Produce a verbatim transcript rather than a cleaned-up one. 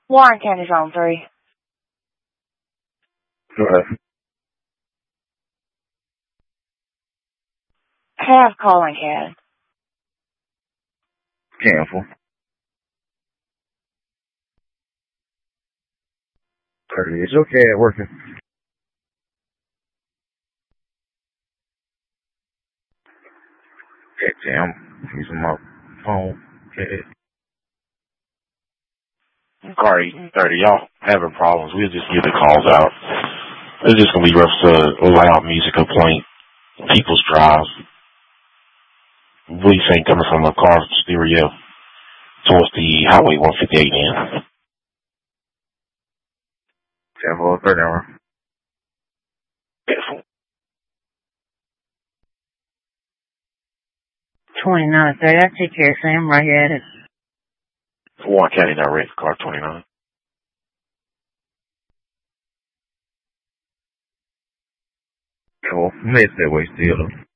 Warren County's on three. Go ahead. Have calling Cat. Cancel. thirty. It's okay at working. Okay, damn. Using my phone. Okay. Car eight thirty, y'all having problems. We'll just get the calls out. It's just gonna be rough to loud music complaint. People's drives. Voice ain't coming from a car stereo towards the Highway one fifty-eight in. ten four thirty hour. twenty-nine thirty. I take care of Sam right here at it. Warren County direct, car twenty-nine. Cool. It's that way still though.